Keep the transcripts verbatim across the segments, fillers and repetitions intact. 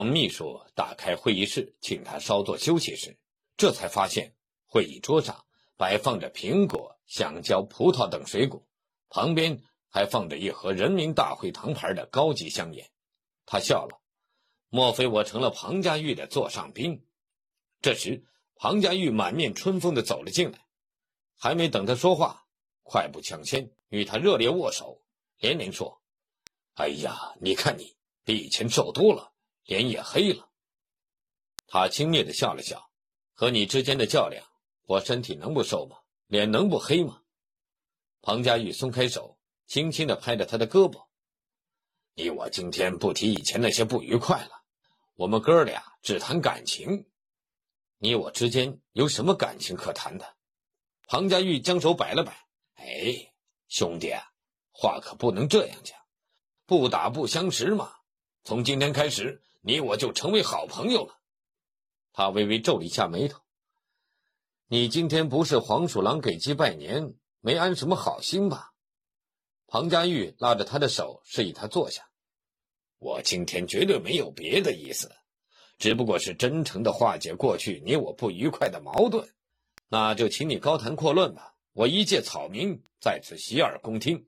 秘书打开会议室，请他稍作休息时，这才发现会议桌上摆放着苹果、香蕉、葡萄等水果，旁边还放着一盒人民大会堂牌的高级香烟。他笑了，莫非我成了庞家玉的座上宾？这时庞家玉满面春风地走了进来，还没等他说话，快步抢先与他热烈握手，连连说：哎呀，你看你比以前瘦多了，脸也黑了。他轻蔑地笑了笑，和你之间的较量，我身体能不瘦吗？脸能不黑吗？庞家玉松开手，轻轻地拍着他的胳膊。你我今天不提以前那些不愉快了，我们哥俩只谈感情。你我之间有什么感情可谈的？庞家玉将手摆了摆，哎，兄弟啊，话可不能这样讲，不打不相识嘛。从今天开始，你我就成为好朋友了。他微微皱了一下眉头。你今天不是黄鼠狼给鸡拜年，没安什么好心吧？庞家玉拉着他的手，示意他坐下。我今天绝对没有别的意思，只不过是真诚地化解过去你我不愉快的矛盾。那就请你高谈阔论吧，我一介草民在此洗耳恭听。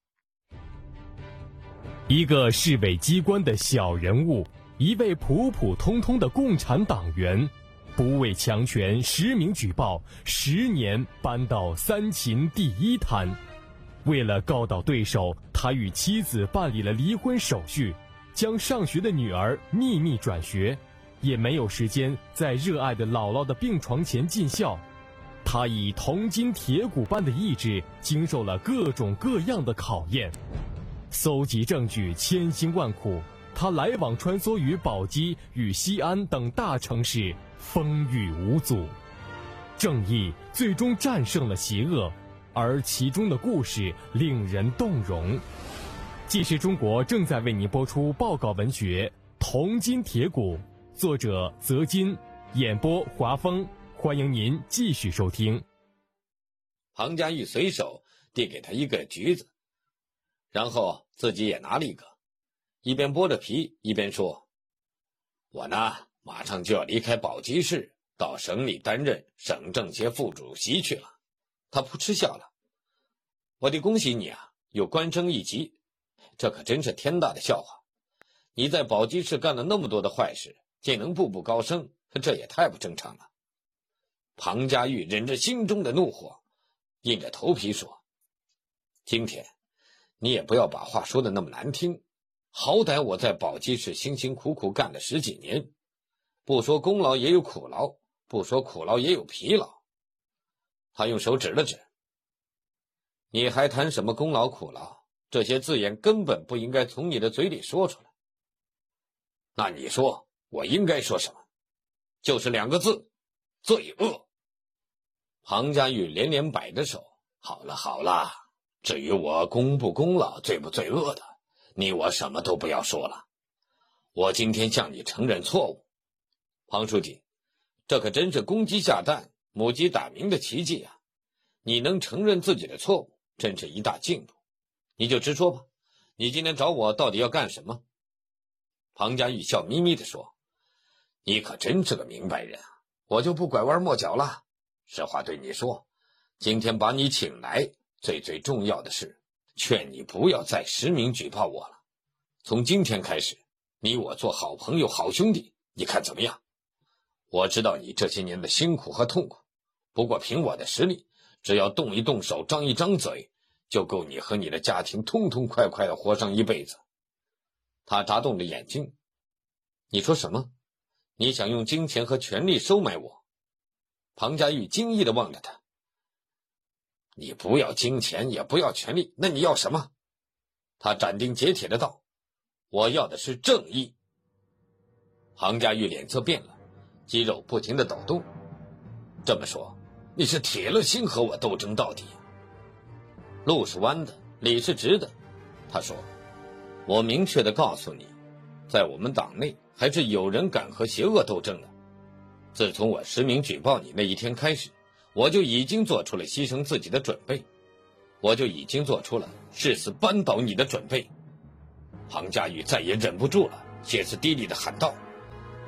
一个市委机关的小人物，一位普普通通的共产党员，不畏强权，实名举报，十年搬到三秦第一摊。为了告倒对手，他与妻子办理了离婚手续，将上学的女儿秘密转学，也没有时间在热爱的姥姥的病床前尽孝。他以铜筋铁骨般的意志，经受了各种各样的考验。搜集证据千辛万苦，他来往穿梭于宝鸡与西安等大城市，风雨无阻。正义最终战胜了邪恶，而其中的故事令人动容。既是中国正在为您播出报告文学《铜筋铁骨》，作者泽金，演播华峰，欢迎您继续收听。 庞家玉随手递给他一个橘子，然后自己也拿了一个，一边剥着皮一边说：我呢，马上就要离开宝鸡市，到省里担任省政协副主席去了。他扑哧笑了。我得恭喜你啊，又官升一级，这可真是天大的笑话。你在宝鸡市干了那么多的坏事，竟能步步高升，这也太不正常了。庞家玉忍着心中的怒火，硬着头皮说：今天你也不要把话说的那么难听，好歹我在宝鸡市辛辛苦苦干了十几年，不说功劳也有苦劳，不说苦劳也有疲劳。他用手指了指。你还谈什么功劳苦劳？这些字眼根本不应该从你的嘴里说出来。那你说我应该说什么？就是两个字：罪恶。庞家玉连连摆着手。好了好了，至于我功不功劳，罪不罪恶的，你我什么都不要说了。我今天向你承认错误。庞书记，这可真是公鸡下蛋，母鸡打鸣的奇迹啊！你能承认自己的错误，真是一大进步。你就直说吧，你今天找我到底要干什么？庞家玉笑眯眯地说：你可真是个明白人啊，我就不拐弯抹角了。实话对你说，今天把你请来，最最重要的是劝你不要再实名举报我了。从今天开始，你我做好朋友好兄弟，你看怎么样？我知道你这些年的辛苦和痛苦，不过凭我的实力，只要动一动手，张一张嘴，就够你和你的家庭痛痛快快地活上一辈子。他眨动着眼睛。你说什么？你想用金钱和权力收买我？庞家玉惊异地望着他。你不要金钱，也不要权力，那你要什么？他斩钉截铁地道：我要的是正义。庞家玉脸色变了，肌肉不停地抖动。这么说，你是铁了心和我斗争到底。路是弯的，理是直的。他说：我明确地告诉你，在我们党内还是有人敢和邪恶斗争的。自从我实名举报你那一天开始，我就已经做出了牺牲自己的准备，我就已经做出了誓死扳倒你的准备。庞家玉再也忍不住了，歇斯底里地喊道：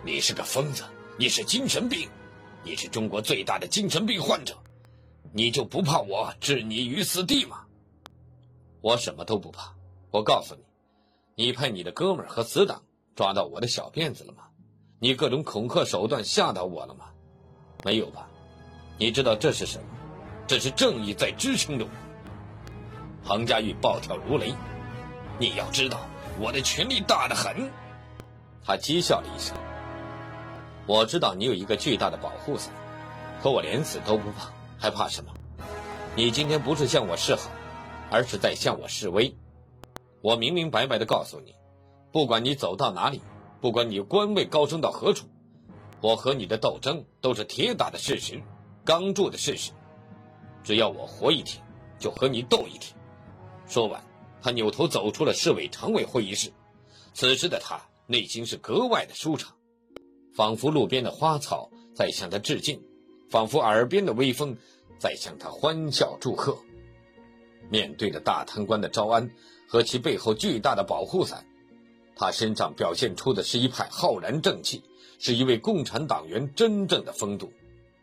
你是个疯子，你是精神病，你是中国最大的精神病患者，你就不怕我置你于死地吗？我什么都不怕，我告诉你，你派你的哥们儿和死党抓到我的小辫子了吗？你各种恐吓手段吓到我了吗？没有吧？你知道这是什么？这是正义在支撑着我。庞家玉暴跳如雷，你要知道我的权力大得很。他讥笑了一声，我知道你有一个巨大的保护伞，可我连死都不怕，还怕什么？你今天不是向我示好，而是在向我示威。我明明白白地告诉你，不管你走到哪里，不管你官位高升到何处，我和你的斗争都是铁打的事实，刚柱的事实。只要我活一天，就和你斗一天。说完，他扭头走出了市委常委会议室。此时的他内心是格外的舒畅，仿佛路边的花草在向他致敬，仿佛耳边的微风在向他欢笑祝贺。面对着大贪官的招安和其背后巨大的保护伞，他身上表现出的是一派浩然正气，是一位共产党员真正的风度。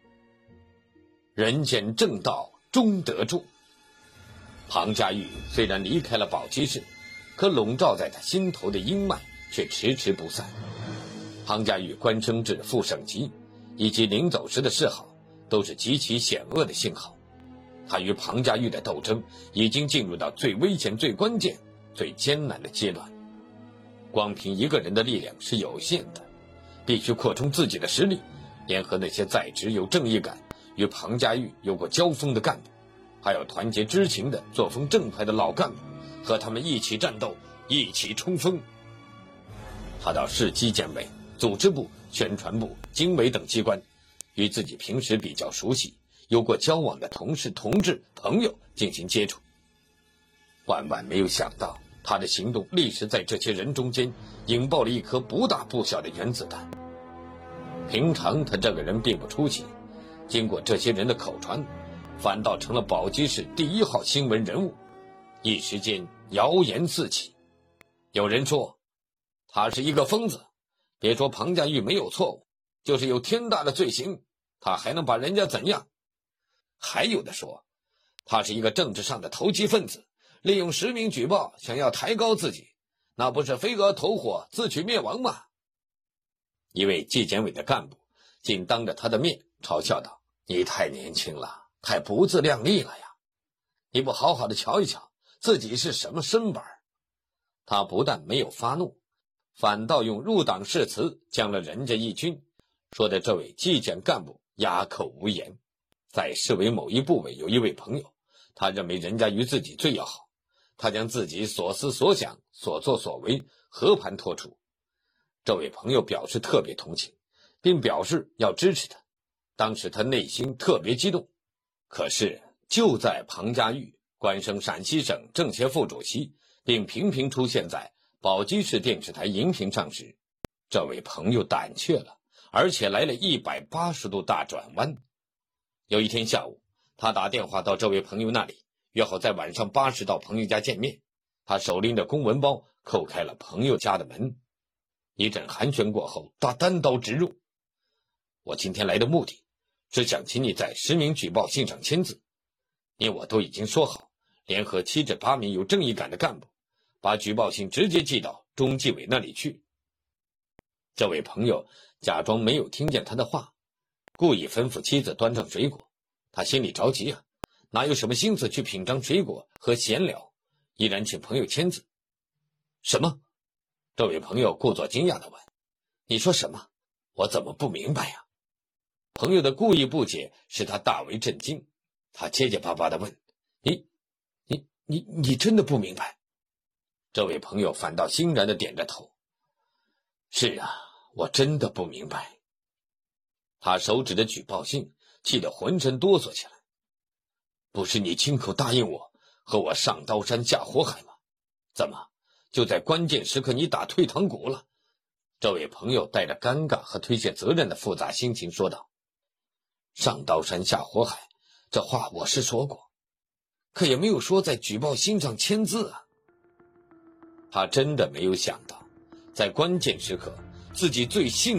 人间正道终得住。庞家玉虽然离开了宝鸡市，可笼罩在他心头的阴霾却迟迟不散。庞家玉官升至副省级，以及临走时的示好，都是极其险恶的信号。他与庞家玉的斗争已经进入到最危险、最关键、最艰难的阶段。光凭一个人的力量是有限的，必须扩充自己的实力，联合那些在职有正义感、与庞家玉有过交锋的干部，还有团结知情的作风正派的老干部，和他们一起战斗，一起冲锋。他到市纪检委、组织部、宣传部、经委等机关，与自己平时比较熟悉、有过交往的同事、同志、朋友进行接触。万万没有想到，他的行动立时在这些人中间引爆了一颗不大不小的原子弹。平常他这个人并不出息，经过这些人的口传，反倒成了宝鸡市第一号新闻人物，一时间谣言四起。有人说他是一个疯子，别说庞家玉没有错误，就是有天大的罪行，他还能把人家怎样？还有的说他是一个政治上的投机分子，利用实名举报想要抬高自己，那不是飞蛾投火自取灭亡吗？一位纪检委的干部竟当着他的面嘲笑道，你太年轻了，太不自量力了呀，你不好好的瞧一瞧自己是什么身板。他不但没有发怒，反倒用入党誓词将了人家一军，说的这位纪检干部哑口无言。在市委某一部委有一位朋友，他认为人家与自己最要好，他将自己所思所想、所作所为和盘托出。这位朋友表示特别同情，并表示要支持他。当时他内心特别激动。可是就在庞家玉官升陕西省政协副主席，并频频出现在宝鸡市电视台荧屏上时，这位朋友胆怯了，而且来了一百八十度大转弯。有一天下午，他打电话到这位朋友那里，约好在晚上八时到朋友家见面。他手拎着公文包叩开了朋友家的门。一阵寒暄过后，他单刀直入，我今天来的目的是想请你在实名举报信上签字，你我都已经说好，联合七至八名有正义感的干部，把举报信直接寄到中纪委那里去。这位朋友假装没有听见他的话，故意吩咐妻子端上水果。他心里着急啊，哪有什么心思去品尝水果和闲聊，依然请朋友签字。什么？这位朋友故作惊讶地问，你说什么？我怎么不明白呀？朋友的故意不解使他大为震惊，他结结巴巴地问，你你你你真的不明白？这位朋友反倒欣然地点着头，是啊，我真的不明白。他手指着举报信，气得浑身哆嗦起来。不是你亲口答应我和我上刀山下火海吗？怎么就在关键时刻你打退堂鼓了？这位朋友带着尴尬和推卸责任的复杂心情说道，上刀山下火海，这话我是说过，可也没有说在举报信上签字啊。他真的没有想到，在关键时刻自己最信